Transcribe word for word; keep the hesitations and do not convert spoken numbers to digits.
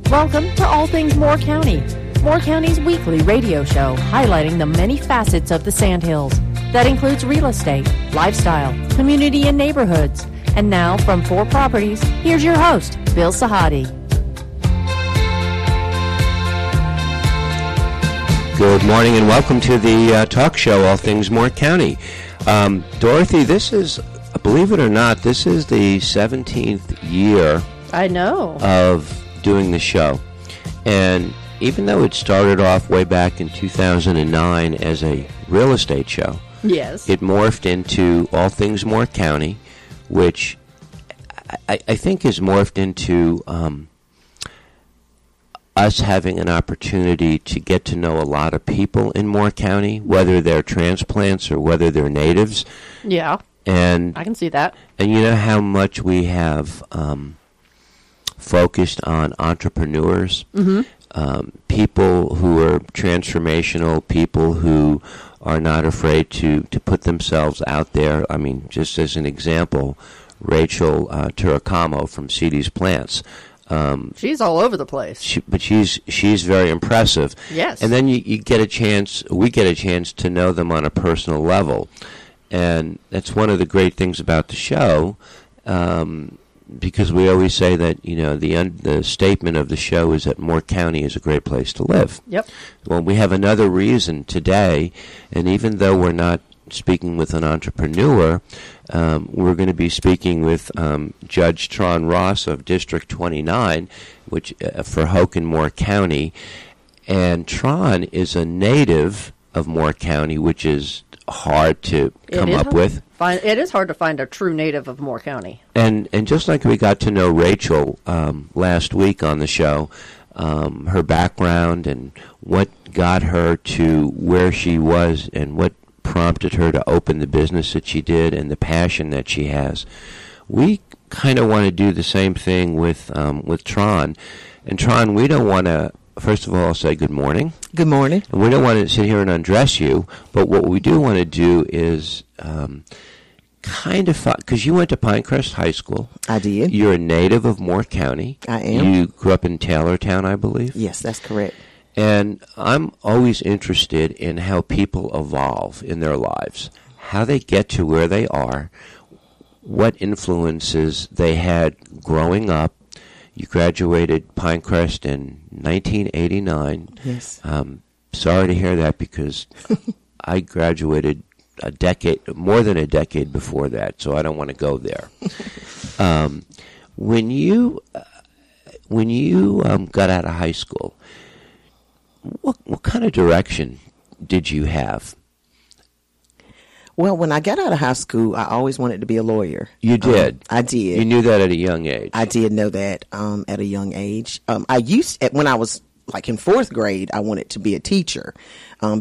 Welcome to All Things Moore County, Moore County's weekly radio show highlighting the many facets of the Sandhills. That includes real estate, lifestyle, community and neighborhoods. And now, from Four Properties, here's your host, Bill Sahadi. Good morning and welcome to the uh, talk show, All Things Moore County. Um, Dorothy, this is, believe it or not, this is the seventeenth year I know. of doing the show. And even though it started off way back in two thousand nine as a real estate show, yes, it morphed into All Things Moore County, which I, I think is morphed into um, us having an opportunity to get to know a lot of people in Moore County, whether they're transplants or whether they're natives. Yeah, and I can see that. And you know how much we have um, focused on entrepreneurs, mm-hmm. um, people who are transformational, people who are not afraid to, to put themselves out there. I mean, just as an example, Rachel uh, Turacamo from C D's Plants. Um, she's all over the place. She, but she's she's very impressive. Yes. And then you, you get a chance, we get a chance to know them on a personal level. And that's one of the great things about the show, um, because we always say that, you know, the un- the statement of the show is that Moore County is a great place to live. Yep. Well, we have another reason today, and even though we're not speaking with an entrepreneur, um, we're going to be speaking with um, Judge Tron Ross of District twenty-nine, which uh, for Hoke and Moore County. And Tron is a native of Moore County, which is hard to come up with. Find, it is hard to find a true native of Moore County. And and just like we got to know Rachel um, last week on the show, um, her background and what got her to where she was and what prompted her to open the business that she did and the passion that she has, we kind of want to do the same thing with um, with Tron. And Tron, we don't want to, first of all, say good morning. Good morning. And we don't want to sit here and undress you, but what we do want to do is um, kind of, because you went to Pinecrest High School. I did. You're a native of Moore County. I am. You grew up in Taylortown, I believe. Yes, that's correct. And I'm always interested in how people evolve in their lives, how they get to where they are, what influences they had growing up. You graduated Pinecrest in nineteen eighty-nine. Yes. Um, sorry to hear that because I graduated a decade, more than a decade before that, so I don't want to go there. um, when you uh, when you um, got out of high school, what what kind of direction did you have? Well, when I got out of high school, I always wanted to be a lawyer. You did? Um, I did. You knew that at a young age? I did know that um, at a young age. Um, I used, when I was like in fourth grade, I wanted to be a teacher. Um,